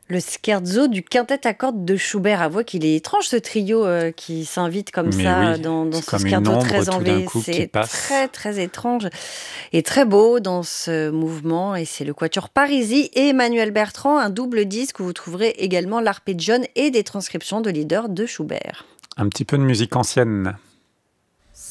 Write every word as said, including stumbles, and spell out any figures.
Le scherzo du quintet à cordes de Schubert. Avouez qu'il est étrange ce trio euh, qui s'invite comme Mais ça oui, euh, dans, dans c'est ce comme une scherzo ombre très tout d'un enlevé. coup qui C'est passe. très très étrange et très beau dans ce mouvement. Et c'est le Quatuor Parisi et Emmanuel Bertrand, un double disque où vous trouverez également l'arpégione et des transcriptions de leaders de Schubert. Un petit peu de musique ancienne.